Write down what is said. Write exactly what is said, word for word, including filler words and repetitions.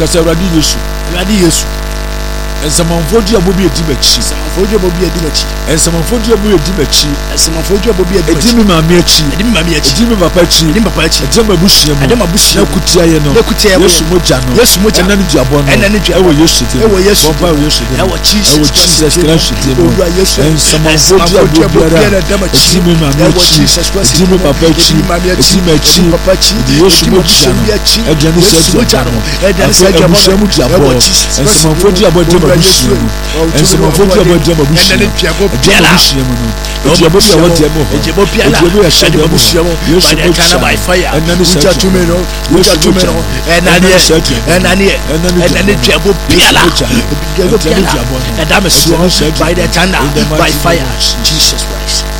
kasa awurade yesu awurade yesu ensamanfo di abobi edi machi ensamanfo di abobi edi machi ensamanfo di abobi edi machi ensamanfo di abobi edi machi edi mi maami achi edi mi maami achi edi mi papa achi edi mi papa achi edi ma bushia mu edi ma bushia na kutia ye no na kutia ye yesu moja no yesu moja ena ni duabo no ena ni duabo ewo yesu di ewo yesu bomba ewo yesu di ewo jesus ewo jesus christ di no owura yesu ensamanfo di abobi ara edi mi maami achi edi mi papa achi edi ma achi papa achi edi yesu moja no edi ani se moja no edi ani se duabo ewo ensamanfo di abobi ma bushia mu ensamanfo di abobi ma bushia mu biala bushia mu no edi abobi awo di mo edi abobi biala edi abobi edi abobi bushia mu yesu by the kind of by fire uja tumero uja tumero enani enani enani diabo biala diabo biala edame so by the thunder by fire Jesus Christ.